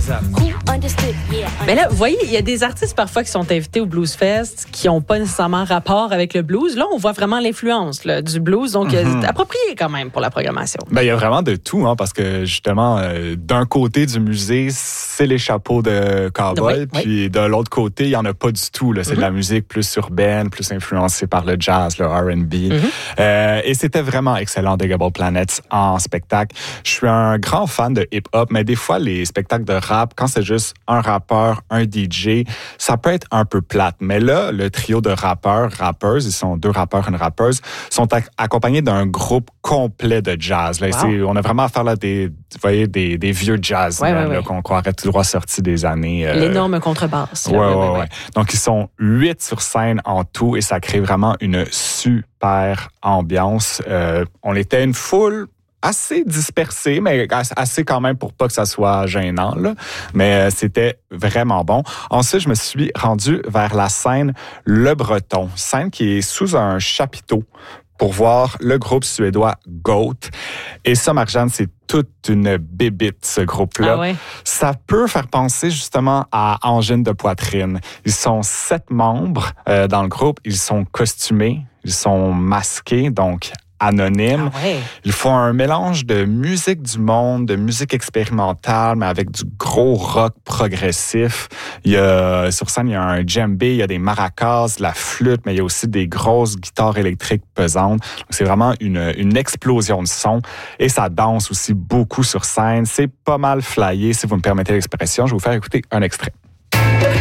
Mais là, vous voyez, il y a des artistes parfois qui sont invités au Blues Fest qui n'ont pas nécessairement rapport avec le blues. Là, on voit vraiment l'influence là, du blues, donc c'est approprié quand même pour la programmation. Ben, il y a vraiment de tout, hein, parce que justement, d'un côté du musée, c'est les chapeaux de cow-boy, puis de l'autre côté, il n'y en a pas du tout. Là. C'est de la musique plus urbaine, plus influencée par le jazz, le R&B. Et c'était vraiment excellent, Digable Planets, en spectacle. Je suis un grand fan de hip-hop, mais des fois, les spectacles de rap, quand c'est juste un rappeur, un DJ, ça peut être un peu plate. Mais là, le trio de rappeuses, ils sont 2 rappeurs, une rappeuse, sont accompagnés d'un groupe complet de jazz. Là, on a vraiment affaire là des vieux jazz qu'on croirait tout droit sortis des années... L'énorme contrebasse. Ouais. Donc, ils sont 8 sur scène en tout et ça crée vraiment une super ambiance. On était une foule assez dispersée, mais assez quand même pour pas que ça soit gênant, là. Mais c'était vraiment bon. Ensuite, je me suis rendu vers la scène Le Breton, scène qui est sous un chapiteau pour voir le groupe suédois Goat. Et ça, Marjane, c'est toute une bébite, ce groupe-là. Ah ouais. Ça peut faire penser justement à Angine de poitrine. Ils sont 7 membres dans le groupe. Ils sont costumés, ils sont masqués, donc anonymes. Ah ouais. Ils font un mélange de musique du monde, de musique expérimentale, mais avec du gros rock progressif. Sur scène, il y a un djembé, il y a des maracas, de la flûte, mais il y a aussi des grosses guitares électriques pesantes. Donc, c'est vraiment une explosion de son. Et ça danse aussi beaucoup sur scène. C'est pas mal flyé, si vous me permettez l'expression. Je vais vous faire écouter un extrait.